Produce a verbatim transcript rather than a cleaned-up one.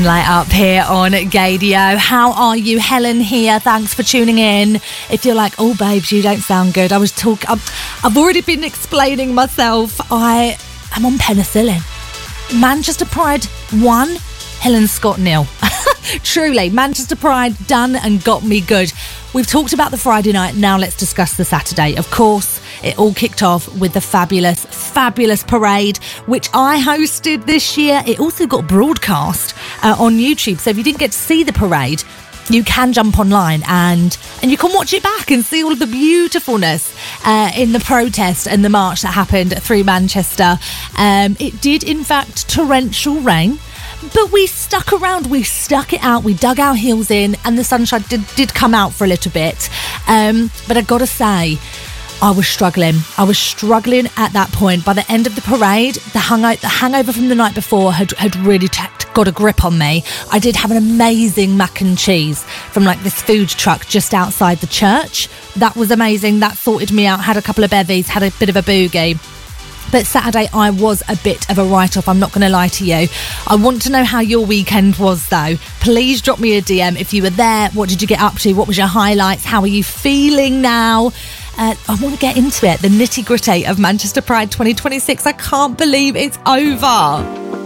Moonlight up here on Gadio. How are you? Helen here. Thanks for tuning in. If you're like, oh, babes, you don't sound good. I was talking. I've already been explaining myself. I am on penicillin. Manchester Pride won. Helen Scott nil. Truly, Manchester Pride done and got me good. We've talked about the Friday night. Now let's discuss the Saturday. Of course, it all kicked off with the fabulous, fabulous parade, which I hosted this year. It also got broadcast uh, on YouTube. So if you didn't get to see the parade, you can jump online and and you can watch it back and see all of the beautifulness uh, in the protest and the march that happened through Manchester. Um, it did, in fact, torrential rain. But we stuck around, we stuck it out, we dug our heels in, and the sunshine did, did come out for a little bit. Um, but I gotta say, I was struggling. I was struggling at that point. By the end of the parade, the, hango- the hangover from the night before had, had really t- got a grip on me. I did have an amazing mac and cheese from like this food truck just outside the church. That was amazing. That sorted me out. Had a couple of bevies, had a bit of a boogie. But Saturday, I was a bit of a write-off, I'm not going to lie to you. I want to know how your weekend was, though. Please drop me a D M if you were there. What did you get up to? What was your highlights? How are you feeling now? Uh, I want to get into it, the nitty-gritty of Manchester Pride twenty twenty-six. I can't believe it's over.